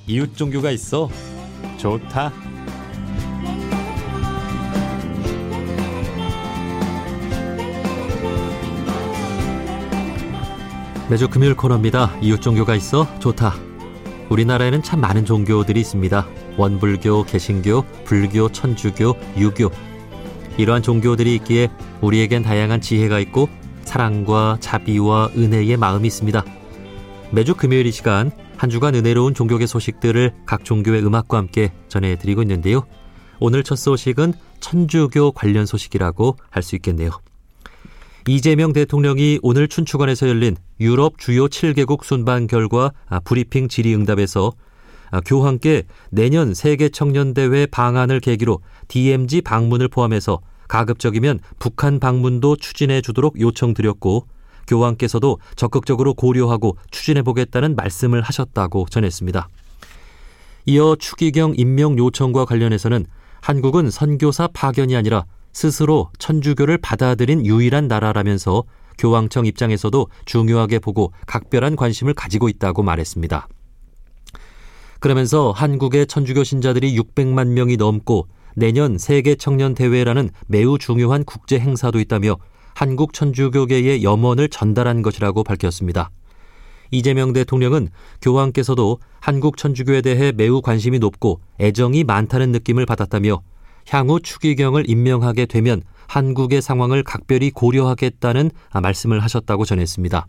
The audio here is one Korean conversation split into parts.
이웃 종교가 있어 좋다. 매주 금요일 코너입니다. 이웃 종교가 있어 좋다. 우리나라에는 참 많은 종교들이 있습니다. 원불교, 개신교, 불교, 천주교, 유교. 이러한 종교들이 있기에 우리에겐 다양한 지혜가 있고 사랑과 자비와 은혜의 마음이 있습니다. 매주 금요일 이 시간 한 주간 은혜로운 종교계 소식들을 각 종교의 음악과 함께 전해드리고 있는데요. 오늘 첫 소식은 천주교 관련 소식이라고 할 수 있겠네요. 이재명 대통령이 오늘 춘추관에서 열린 유럽 주요 7개국 순방 결과 브리핑 질의응답에서 교황께 내년 세계청년대회 방안을 계기로 DMZ 방문을 포함해서 가급적이면 북한 방문도 추진해 주도록 요청드렸고 교황께서도 적극적으로 고려하고 추진해보겠다는 말씀을 하셨다고 전했습니다. 이어 추기경 임명 요청과 관련해서는 한국은 선교사 파견이 아니라 스스로 천주교를 받아들인 유일한 나라라면서 교황청 입장에서도 중요하게 보고 각별한 관심을 가지고 있다고 말했습니다. 그러면서 한국의 천주교 신자들이 600만 명이 넘고 내년 세계청년대회라는 매우 중요한 국제 행사도 있다며 한국 천주교계의 염원을 전달한 것이라고 밝혔습니다. 이재명 대통령은 교황께서도 한국 천주교에 대해 매우 관심이 높고 애정이 많다는 느낌을 받았다며 향후 추기경을 임명하게 되면 한국의 상황을 각별히 고려하겠다는 말씀을 하셨다고 전했습니다.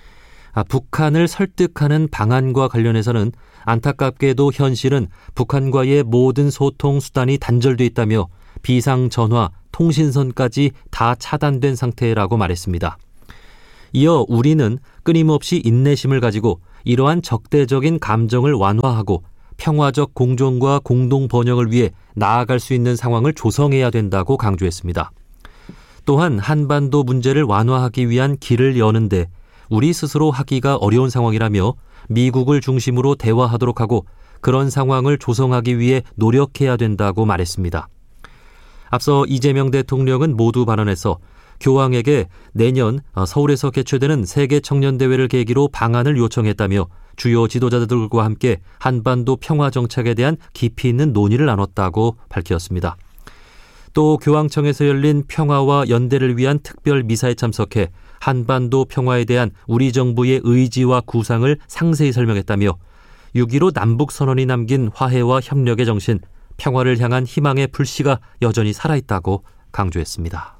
북한을 설득하는 방안과 관련해서는 안타깝게도 현실은 북한과의 모든 소통 수단이 단절돼 있다며 비상전화, 통신선까지 다 차단된 상태라고 말했습니다. 이어 우리는 끊임없이 인내심을 가지고 이러한 적대적인 감정을 완화하고 평화적 공존과 공동 번영을 위해 나아갈 수 있는 상황을 조성해야 된다고 강조했습니다. 또한 한반도 문제를 완화하기 위한 길을 여는데 우리 스스로 하기가 어려운 상황이라며 미국을 중심으로 대화하도록 하고 그런 상황을 조성하기 위해 노력해야 된다고 말했습니다. 앞서 이재명 대통령은 모두 발언에서 교황에게 내년 서울에서 개최되는 세계청년대회를 계기로 방안을 요청했다며 주요 지도자들과 함께 한반도 평화정착에 대한 깊이 있는 논의를 나눴다고 밝혔습니다. 또 교황청에서 열린 평화와 연대를 위한 특별 미사에 참석해 한반도 평화에 대한 우리 정부의 의지와 구상을 상세히 설명했다며 6.15 남북선언이 남긴 화해와 협력의 정신, 평화를 향한 희망의 불씨가 여전히 살아있다고 강조했습니다.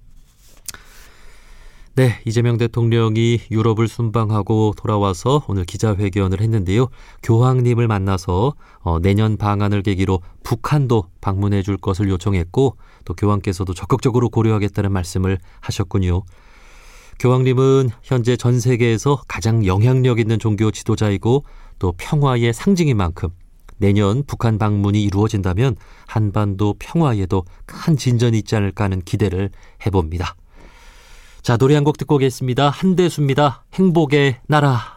네, 이재명 대통령이 유럽을 순방하고 돌아와서 오늘 기자회견을 했는데요. 교황님을 만나서 내년 방안을 계기로 북한도 방문해 줄 것을 요청했고 또 교황께서도 적극적으로 고려하겠다는 말씀을 하셨군요. 교황님은 현재 전 세계에서 가장 영향력 있는 종교 지도자이고 또 평화의 상징인 만큼 내년 북한 방문이 이루어진다면 한반도 평화에도 큰 진전이 있지 않을까 하는 기대를 해봅니다. 자, 노래 한 곡 듣고 오겠습니다. 한대수입니다. 행복의 나라.